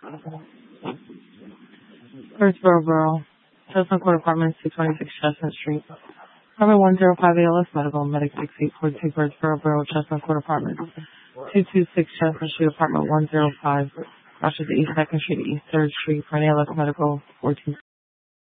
Birdsboro Borough. Chestnut Court Apartments, 226 Chestnut Street. Apartment 105 ALS Medical, Medic 6842 Birdsboro Borough, Chestnut Court Apartments. 226 Chestnut Street, Apartment 105. Rochester East 2nd Street, East 3rd Street, for an ALS Medical, 14.